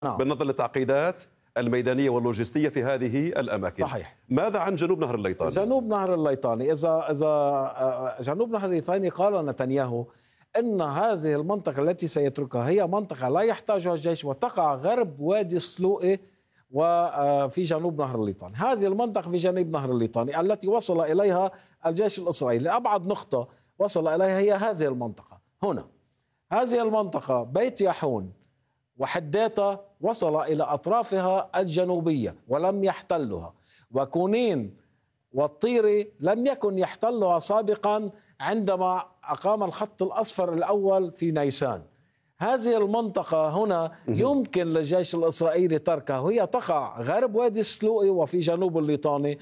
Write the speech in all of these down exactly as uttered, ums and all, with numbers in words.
نعم. بالنظر للتعقيدات الميدانية واللوجستية في هذه الأماكن. صحيح. ماذا عن جنوب نهر الليطاني؟ جنوب نهر الليطاني، إذا إذا جنوب نهر الليطاني قال نتنياهو أن هذه المنطقة التي سيتركها هي منطقة لا يحتاجها الجيش وتقع غرب وادي السلوئي وفي جنوب نهر الليطاني. هذه المنطقة في جنوب نهر الليطاني التي وصل إليها الجيش الإسرائيلي، أبعد نقطة وصل إليها هي هذه المنطقة هنا. هذه المنطقة بيت يحون وحداتا وصل إلى أطرافها الجنوبية ولم يحتلها، وكونين والطيري لم يكن يحتلها سابقا عندما أقام الخط الأصفر الأول في نيسان. هذه المنطقة هنا يمكن للجيش الإسرائيلي تركها، وهي تقع غرب وادي السلوئي وفي جنوب الليطاني،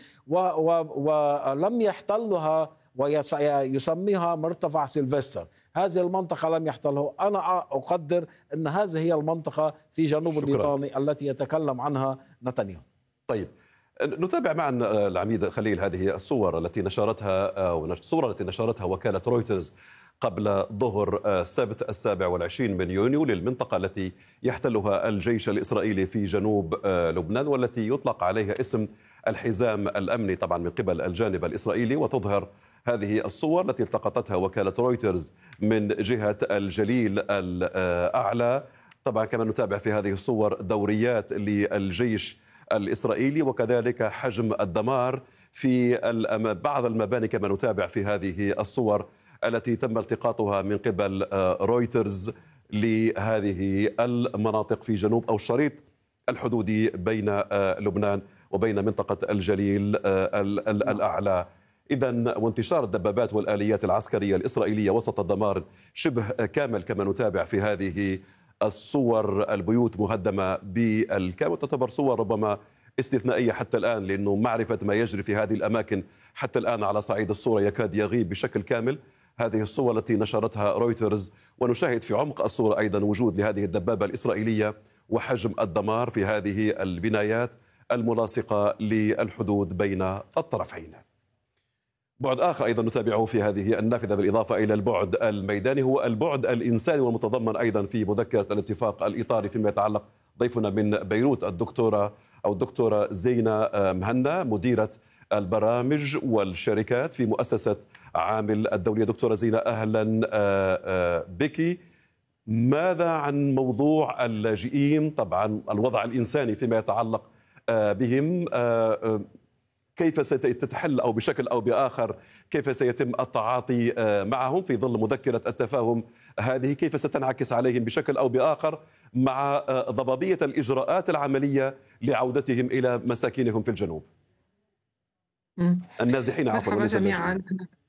ولم يحتلها ويسميها مرتفع سيلفستر. هذه المنطقة لم يحتله. أنا أقدر أن هذه هي المنطقة في جنوب شكرا. الليطاني التي يتكلم عنها نتنياهو. طيب نتابع معا العميد خليل هذه الصور التي نشرتها أو الصورة التي نشرتها وكالة رويترز قبل ظهر السبت السابع والعشرين من يونيو للمنطقة التي يحتلها الجيش الإسرائيلي في جنوب لبنان، والتي يطلق عليها اسم الحزام الأمني طبعا من قبل الجانب الإسرائيلي. وتظهر هذه الصور التي التقطتها وكالة رويترز من جهة الجليل الأعلى. طبعا كما نتابع في هذه الصور دوريات للجيش الإسرائيلي وكذلك حجم الدمار في بعض المباني كما نتابع في هذه الصور التي تم التقاطها من قبل رويترز لهذه المناطق في جنوب أو الشريط الحدودي بين لبنان وبين منطقة الجليل الأعلى. إذن وانتشار الدبابات والآليات العسكرية الإسرائيلية وسط دمار شبه كامل كما نتابع في هذه الصور. البيوت مهدمة بالكامل، تعتبر صور ربما استثنائية حتى الآن، لأنه معرفة ما يجري في هذه الأماكن حتى الآن على صعيد الصورة يكاد يغيب بشكل كامل. هذه الصور التي نشرتها رويترز، ونشاهد في عمق الصورة أيضا وجود لهذه الدبابة الإسرائيلية وحجم الدمار في هذه البنايات الملاصقة للحدود بين الطرفين. بعد آخر أيضا نتابعه في هذه النافذة بالإضافة إلى البعد الميداني هو البعد الإنساني، والمتضمن أيضا في مذكرة الاتفاق الإطاري فيما يتعلق ضيفنا من بيروت الدكتورة أو الدكتورة زينة مهنا مديرة البرامج والشركات في مؤسسة عامل الدولية. دكتورة زينة أهلا بك. ماذا عن موضوع اللاجئين، طبعا الوضع الإنساني فيما يتعلق بهم، كيف ستتحل أو بشكل أو بآخر كيف سيتم التعاطي معهم في ظل مذكرة التفاهم هذه؟ كيف ستنعكس عليهم بشكل أو بآخر مع ضبابية الإجراءات العملية لعودتهم إلى مساكنهم في الجنوب؟ النازحين عفوا. مرحبا جميعا.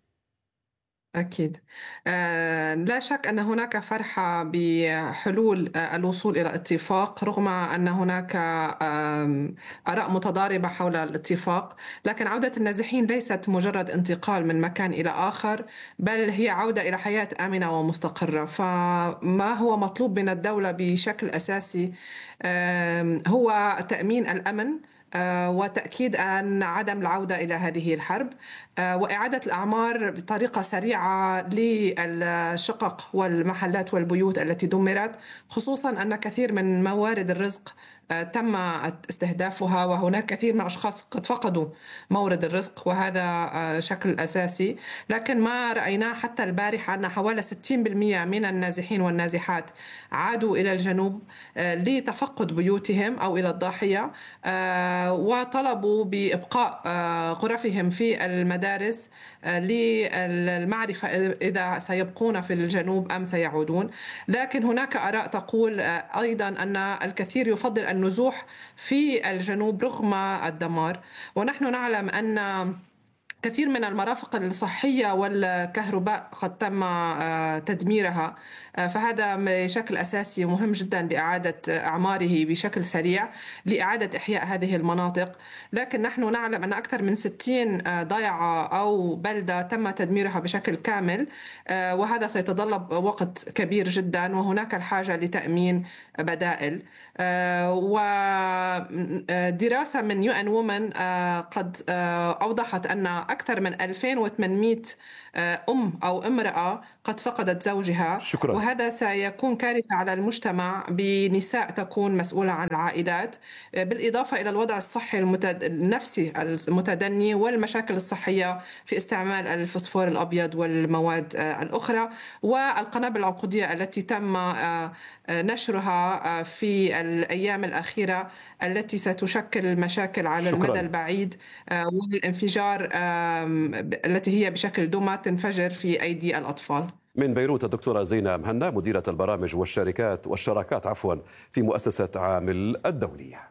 أكيد آه لا شك أن هناك فرحة بحلول آه الوصول إلى اتفاق، رغم أن هناك آه آراء متضاربة حول الاتفاق. لكن عودة النازحين ليست مجرد انتقال من مكان إلى آخر، بل هي عودة إلى حياة آمنة ومستقرة. فما هو مطلوب من الدولة بشكل أساسي آه هو تأمين الأمن وتأكيد أن عدم العودة إلى هذه الحرب، وإعادة الأعمار بطريقة سريعة للشقق والمحلات والبيوت التي دمرت، خصوصا أن كثير من موارد الرزق تم استهدافها، وهناك كثير من الأشخاص قد فقدوا مورد الرزق، وهذا شكل أساسي. لكن ما رأيناه حتى البارحة أن حوالي ستين بالمئة من النازحين والنازحات عادوا إلى الجنوب لتفقد بيوتهم أو إلى الضاحية، وطلبوا بإبقاء غرفهم في المدارس للمعرفة إذا سيبقون في الجنوب أم سيعودون. لكن هناك آراء تقول أيضا أن الكثير يفضل النزوح في الجنوب رغم الدمار. ونحن نعلم أن كثير من المرافق الصحية والكهرباء قد تم تدميرها، فهذا بشكل أساسي مهم جدا لإعادة أعماره بشكل سريع لإعادة إحياء هذه المناطق. لكن نحن نعلم أن أكثر من ستين ضيعة أو بلدة تم تدميرها بشكل كامل، وهذا سيتطلب وقت كبير جدا، وهناك الحاجة لتأمين بدائل. ودراسة من يو إن وومن قد أوضحت أن أكثر من ألفين وثمانمئة أم أو امرأة قد فقدت زوجها. شكرا. وهذا سيكون كارثة على المجتمع بنساء تكون مسؤولة عن العائلات، بالإضافة إلى الوضع الصحي المتد... النفسي المتدني والمشاكل الصحية في استعمال الفوسفور الأبيض والمواد الأخرى والقنابل العنقودية التي تم نشرها في الأيام الأخيرة التي ستشكل مشاكل على شكرا. المدى البعيد، والانفجار التي هي بشكل دمى تنفجر في أيدي الأطفال. من بيروت الدكتورة زينة مهنا، مديرة البرامج والشركات والشراكات عفوا في مؤسسة عامل الدولية.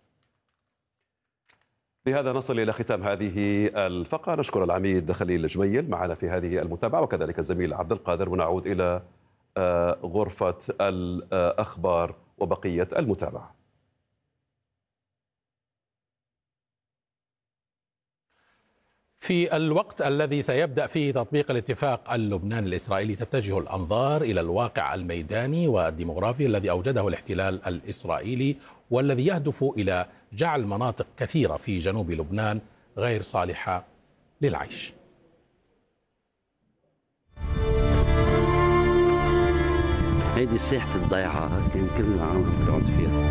بهذا نصل إلى ختام هذه الفقرة. نشكر العميد خليل جميل معنا في هذه المتابعة، وكذلك الزميل عبد القادر، ونعود إلى غرفة الأخبار وبقية المتابعة. في الوقت الذي سيبدأ فيه تطبيق الاتفاق اللبناني الإسرائيلي، تتجه الأنظار إلى الواقع الميداني والديمغرافي الذي أوجده الاحتلال الإسرائيلي، والذي يهدف إلى جعل مناطق كثيرة في جنوب لبنان غير صالحة للعيش. هيدي ساحة الضيعة كان كل العالم بتقعد فيها.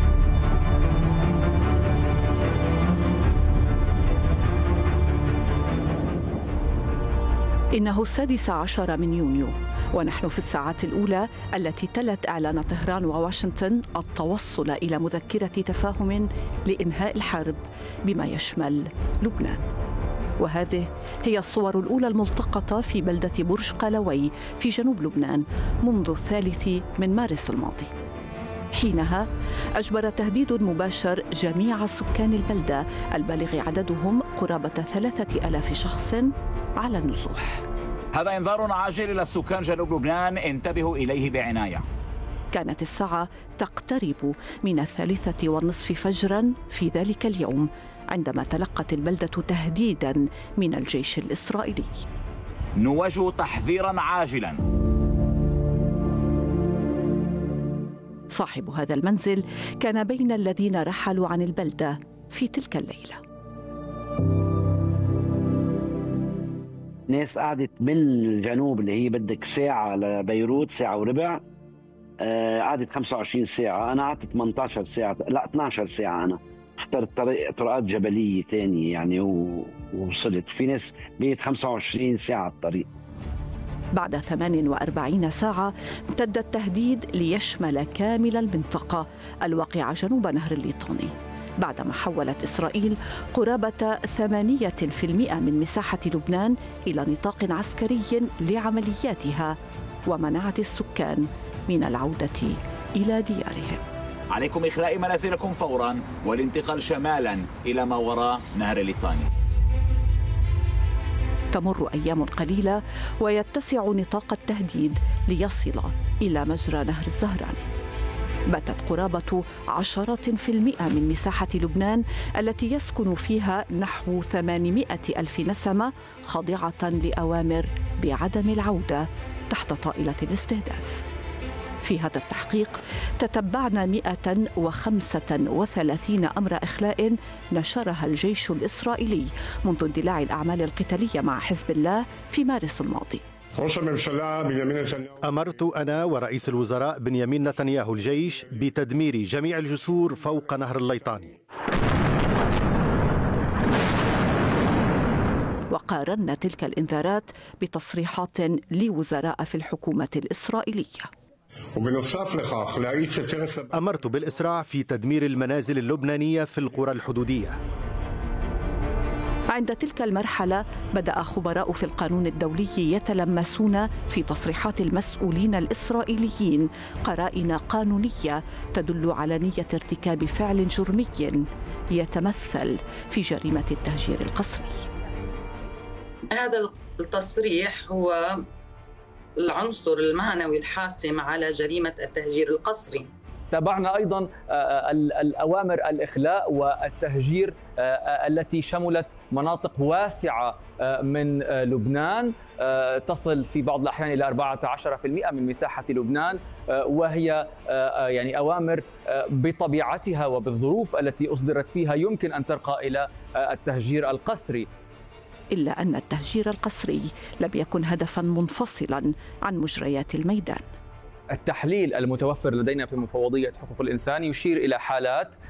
إنه السادس عشر من يونيو، ونحن في الساعات الأولى التي تلت إعلان طهران وواشنطن التوصل إلى مذكرة تفاهم لإنهاء الحرب بما يشمل لبنان. وهذه هي الصور الأولى الملتقطة في بلدة برج قلوي في جنوب لبنان منذ الثالث من مارس الماضي. حينها أجبر تهديد مباشر جميع سكان البلدة البالغ عددهم قرابة ثلاثة آلاف شخص على النزوح. هذا إنذار عاجل إلى سكان جنوب لبنان، انتبهوا إليه بعناية. كانت الساعة تقترب من الثالثة والنصف فجرا في ذلك اليوم عندما تلقت البلدة تهديدا من الجيش الإسرائيلي. نوجه تحذيرا عاجلا. صاحب هذا المنزل كان بين الذين رحلوا عن البلدة في تلك الليلة. ناس قعدت بالجنوب اللي هي بدك ساعة لبيروت، ساعة وربع، آه قعدت خمسة وعشرين ساعة. أنا قعدت ثمانية عشر ساعة، لا اثني عشر ساعة. أنا اخترت طريق طرقات جبلية تانية يعني ووصلت. في ناس بيت خمسة وعشرين ساعة الطريق. بعد ثمان وأربعين ساعة امتد التهديد ليشمل كامل المنطقة الواقعة جنوب نهر الليطاني، بعدما حولت إسرائيل قرابة ثمانية بالمئة من مساحة لبنان إلى نطاق عسكري لعملياتها، ومنعت السكان من العودة إلى ديارهم. عليكم إخلاء منازلكم فورا والانتقال شمالا إلى ما وراء نهر الليطاني. تمر أيام قليلة ويتسع نطاق التهديد ليصل إلى مجرى نهر الزهراني. باتت قرابة عشرات في المئة من مساحة لبنان التي يسكن فيها نحو ثمانمائة ألف نسمة خاضعة لأوامر بعدم العودة تحت طائلة الاستهداف. في هذا التحقيق تتبعنا مئة وخمسة وثلاثين أمر إخلاء نشرها الجيش الإسرائيلي منذ اندلاع الأعمال القتالية مع حزب الله في مارس الماضي. أمرت أنا ورئيس الوزراء بنيامين نتنياهو الجيش بتدمير جميع الجسور فوق نهر الليطاني. وقارنا تلك الإنذارات بتصريحات لوزراء في الحكومة الإسرائيلية. أمرت بالإسراع في تدمير المنازل اللبنانية في القرى الحدودية. عند تلك المرحلة بدأ خبراء في القانون الدولي يتلمسون في تصريحات المسؤولين الإسرائيليين قرائن قانونية تدل على نية ارتكاب فعل جرمي يتمثل في جريمة التهجير القسري. هذا التصريح هو العنصر المعنوي الحاسم على جريمة التهجير القسري. تابعنا أيضا الأوامر الإخلاء والتهجير التي شملت مناطق واسعة من لبنان تصل في بعض الأحيان إلى أربعة عشر بالمئة من مساحة لبنان، وهي يعني أوامر بطبيعتها وبالظروف التي أصدرت فيها يمكن أن ترقى إلى التهجير القسري. إلا أن التهجير القسري لم يكن هدفا منفصلا عن مجريات الميدان. التحليل المتوفر لدينا في مفوضية حقوق الإنسان يشير إلى حالات